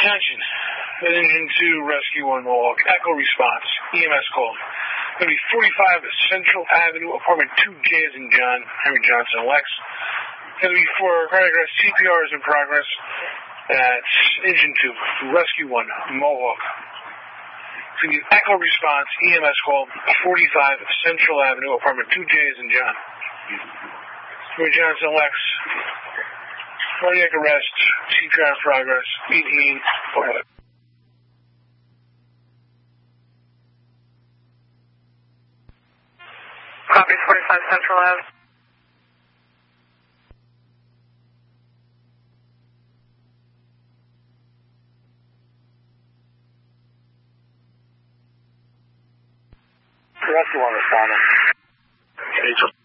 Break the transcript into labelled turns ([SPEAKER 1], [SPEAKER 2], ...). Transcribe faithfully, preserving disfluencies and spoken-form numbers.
[SPEAKER 1] Attention. Engine two, Rescue one, Mohawk. Echo response. E M S call. Going to be forty-five Central Avenue, apartment two J as in John, Henry Johnson, Lex. Going to be for cardiac arrest. C P R is in progress. That's engine two, Rescue one, Mohawk. It's going to be echo response, E M S call, forty-five Central Avenue, apartment two J as in John. Henry Johnson, Lex. Cardiac arrest. C P R in progress. eighteen. Over.
[SPEAKER 2] Copy forty-five Central Ave.
[SPEAKER 3] Rescue one responding.
[SPEAKER 1] Okay, so